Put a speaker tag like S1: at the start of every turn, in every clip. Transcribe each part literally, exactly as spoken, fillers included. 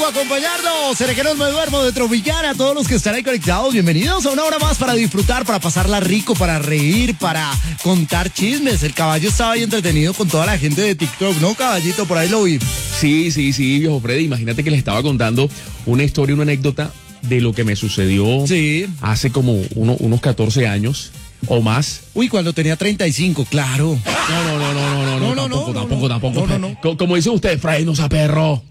S1: por acompañarnos. Seré que no me duermo de Tropicana. A todos los que están ahí conectados, bienvenidos a una hora más para disfrutar, para pasarla rico, para reír, para contar chismes. El caballo estaba ahí entretenido con toda la gente de TikTok, ¿no, caballito? Por ahí lo vi.
S2: Sí, sí, sí, viejo Freddy. Imagínate que les estaba contando una historia, una anécdota de lo que me sucedió
S1: sí.
S2: hace como uno, unos catorce años o más.
S1: Uy, cuando tenía treinta y cinco, claro.
S2: No, no, no, no, no, no,
S1: no,
S2: no,
S1: no,
S2: tampoco,
S1: no,
S2: tampoco,
S1: no,
S2: tampoco.
S1: no, no, no.
S2: Como, como dicen ustedes, Freddy, no se aperró.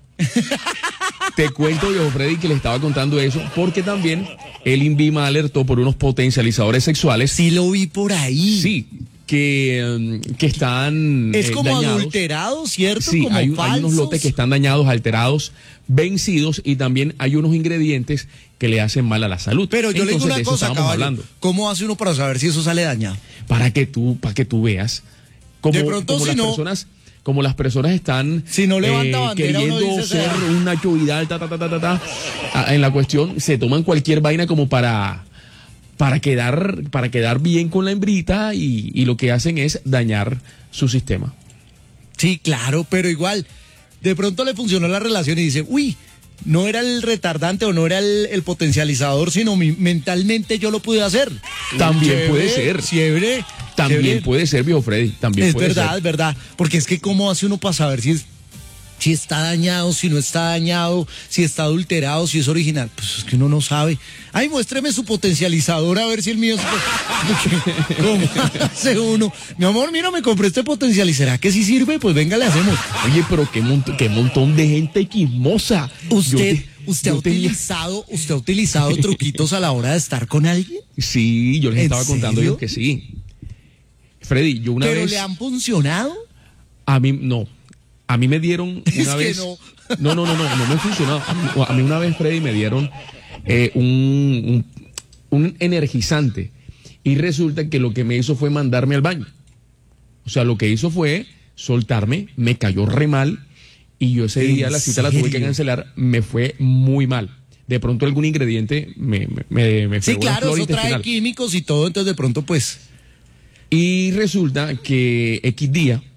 S2: Te cuento, viejo Freddy, que le estaba contando eso porque también el INVIMA alertó por unos potencializadores sexuales.
S1: Sí, lo vi por ahí.
S2: Sí, que, que están
S1: Es
S2: eh,
S1: como
S2: dañados.
S1: adulterado, ¿cierto?
S2: Sí,
S1: como
S2: hay, hay
S1: falsos.
S2: unos lotes que están dañados, alterados, vencidos, y también hay unos ingredientes que le hacen mal a la salud.
S1: Pero yo le digo
S2: Entonces,
S1: una
S2: de eso
S1: cosa,
S2: estábamos
S1: caballo.
S2: hablando.
S1: ¿Cómo hace uno para saber si eso sale dañado?
S2: Para que tú, para que tú veas cómo,
S1: De pronto,
S2: cómo
S1: si
S2: las
S1: no-
S2: personas, como las personas están
S1: Si no levanta bandera, uno
S2: queriendo
S1: dice,
S2: ser
S1: sea.
S2: un Nacho Vidal, ta, ta, ta, ta, ta, ta, ah, en la cuestión, se toman cualquier vaina como para, para quedar, para quedar bien con la hembrita, y, y lo que hacen es dañar su sistema.
S1: Sí, claro, pero igual, de pronto le funcionó la relación y dice, uy, no era el retardante o no era el, el potencializador, sino mi, mentalmente yo lo pude hacer.
S2: También
S1: Chévere,
S2: puede ser.
S1: Chévere.
S2: También
S1: chévere.
S2: puede ser, viejo Freddy, también
S1: Es
S2: puede
S1: verdad,
S2: ser.
S1: es verdad. Porque es que cómo hace uno para saber si es, si está dañado, si no está dañado, si está adulterado, si es original. Pues es que uno no sabe. Ay, muéstreme su potencializador a ver si el mío es... ¿Cómo hace uno? Mi amor, mira, me compré este potencializador. ¿Será que sí sirve? Pues venga, le hacemos.
S2: Oye, pero qué, mont- qué montón de gente quismosa.
S1: ¿Usted,
S2: Yo te-
S1: usted, ha
S2: yo tenía-
S1: utilizado, ¿Usted ha utilizado truquitos a la hora de estar con alguien?
S2: Sí, yo les
S1: ¿En
S2: estaba contando
S1: serio?
S2: yo que sí. Freddy, yo una
S1: ¿Pero
S2: vez...
S1: le han funcionado?
S2: A mí, no. A mí me dieron
S1: Es
S2: una
S1: que
S2: vez...
S1: no.
S2: no, no, no, no, no me funcionó. A mí, a mí una vez, Freddy, me dieron eh, un, un, un energizante. Y resulta que lo que me hizo fue mandarme al baño. O sea, lo que hizo fue soltarme, me cayó re mal, y yo ese
S1: ¿En
S2: día la cita la tuve que
S1: serio?
S2: cancelar, me fue muy mal. De pronto algún ingrediente me, me, me, me
S1: Sí,
S2: pegó la
S1: claro,
S2: flora
S1: eso trae
S2: intestinal.
S1: químicos y todo, entonces de pronto pues...
S2: Y resulta que X día,